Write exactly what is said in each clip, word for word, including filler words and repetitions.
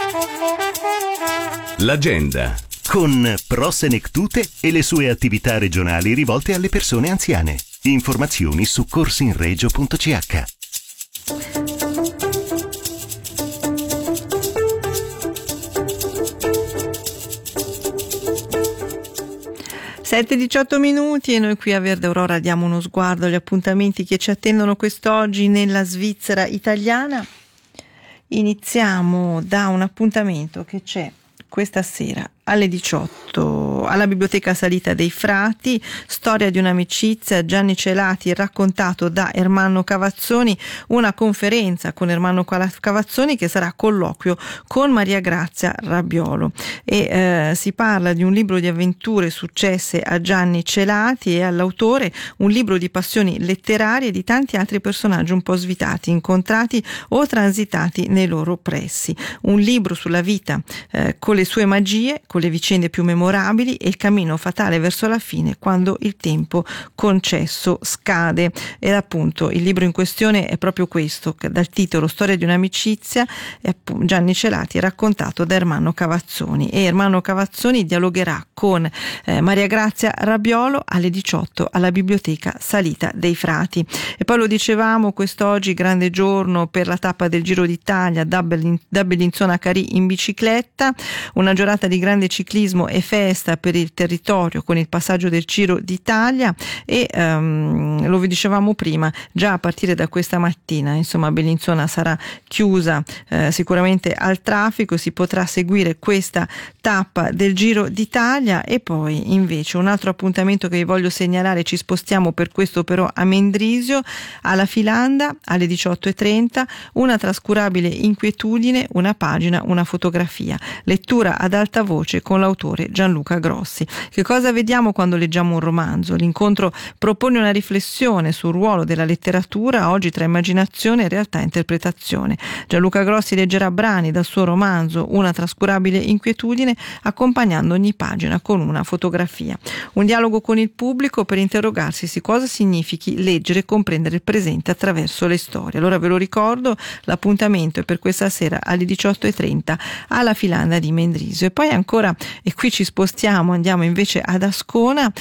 L'agenda con Pro Senectute e le sue attività regionali rivolte alle persone anziane. Informazioni su corsinregio punto c h. sette e diciotto minuti e noi qui a Verde Aurora diamo uno sguardo agli appuntamenti che ci attendono quest'oggi nella Svizzera italiana. Iniziamo da un appuntamento che c'è questa sera alle diciotto alla Biblioteca Salita dei Frati, storia di un'amicizia, Gianni Celati raccontato da Ermanno Cavazzoni, una conferenza con Ermanno Cavazzoni che sarà colloquio con Maria Grazia Rabbiolo e eh, si parla di un libro di avventure successe a Gianni Celati e all'autore, un libro di passioni letterarie e di tanti altri personaggi un po' svitati, incontrati o transitati nei loro pressi, un libro sulla vita eh, con le sue magie, con le vicende più memorabili e il cammino fatale verso la fine quando il tempo concesso scade. E appunto il libro in questione è proprio questo, dal titolo Storia di un'amicizia, Gianni Celati raccontato da Ermanno Cavazzoni, e Ermanno Cavazzoni dialogherà con eh, Maria Grazia Rabbiolo alle diciotto alla Biblioteca Salita dei Frati. E poi lo dicevamo, quest'oggi grande giorno per la tappa del Giro d'Italia da, Bellin, da Bellinzona a Carì in bicicletta, una giornata di grande ciclismo e festa per il territorio con il passaggio del Giro d'Italia e um, lo dicevamo prima, già a partire da questa mattina insomma Bellinzona sarà chiusa eh, sicuramente al traffico, si potrà seguire questa tappa del Giro d'Italia. E poi invece un altro appuntamento che vi voglio segnalare, ci spostiamo per questo però a Mendrisio, alla Filanda alle diciotto e trenta, una trascurabile inquietudine, una pagina, una fotografia, lettura ad alta voce con l'autore Gianluca Grossi. Che cosa vediamo quando leggiamo un romanzo? L'incontro propone una riflessione sul ruolo della letteratura oggi tra immaginazione, realtà e interpretazione. Gianluca Grossi leggerà brani dal suo romanzo Una trascurabile inquietudine, accompagnando ogni pagina con una fotografia. Un dialogo con il pubblico per interrogarsi su cosa significhi leggere e comprendere il presente attraverso le storie. Allora ve lo ricordo, l'appuntamento è per questa sera alle diciotto e trenta alla Filanda di Mendrisio. E poi ancora, e qui ci spostiamo, andiamo invece ad Ascona,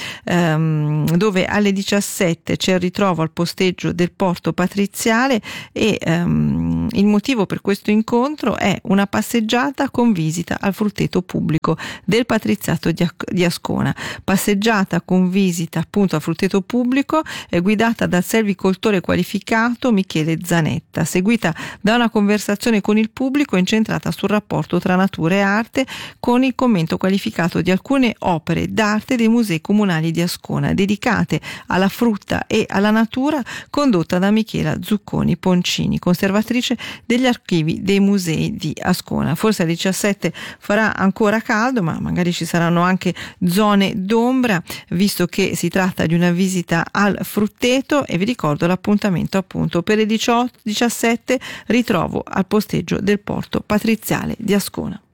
ehm, dove alle diciassette c'è il ritrovo al posteggio del Porto Patriziale e ehm, il motivo per questo incontro è una passeggiata con visita al frutteto pubblico del Patriziato di, di Ascona. Passeggiata con visita appunto al frutteto pubblico è guidata dal selvicoltore qualificato Michele Zanetta, seguita da una conversazione con il pubblico incentrata sul rapporto tra natura e arte, con il commento qualificato di alcune opere d'arte dei musei comunali di Ascona dedicate alla frutta e alla natura, condotta da Michela Zucconi Poncini, conservatrice degli archivi dei musei di Ascona. Forse alle diciassette farà ancora caldo, ma magari ci saranno anche zone d'ombra, visto che si tratta di una visita al frutteto. E vi ricordo l'appuntamento appunto per le diciotto diciassette, ritrovo al posteggio del Porto Patriziale di Ascona.